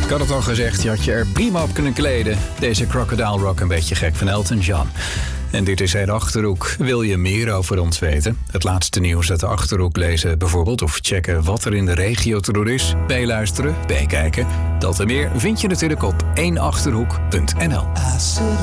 Ik had het al gezegd, je had je er prima op kunnen kleden. Deze Crocodile Rock een beetje gek van Elton John. En dit is de Achterhoek. Wil je meer over ons weten? Het laatste nieuws uit de Achterhoek lezen bijvoorbeeld, of checken wat er in de regio te doen is. Bijluisteren, bijkijken. Dat en meer vind je natuurlijk op 1achterhoek.nl.